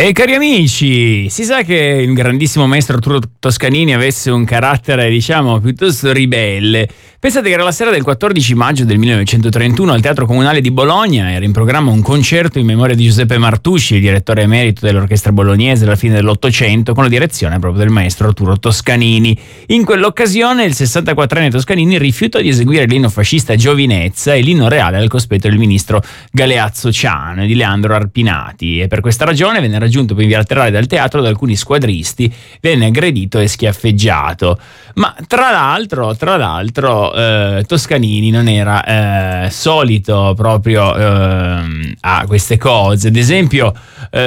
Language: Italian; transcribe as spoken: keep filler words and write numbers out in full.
E cari amici, si sa che il grandissimo maestro Arturo Toscanini avesse un carattere, diciamo, piuttosto ribelle. Pensate che era la sera del quattordici maggio del millenovecentotrentuno al Teatro Comunale di Bologna, era in programma un concerto in memoria di Giuseppe Martusci, il direttore emerito dell'orchestra bolognese alla fine dell'Ottocento, con la direzione proprio del maestro Arturo Toscanini. In quell'occasione il sessantaquattrenne Toscanini rifiutò di eseguire l'inno fascista Giovinezza e l'inno reale al cospetto del ministro Galeazzo Ciano e di Leandro Arpinati, e per questa ragione venne raggiunto poi in via laterale dal teatro da alcuni squadristi, venne aggredito e schiaffeggiato. Ma tra l'altro, tra l'altro eh, Toscanini non era eh, solito proprio eh, a queste cose. Ad esempio eh,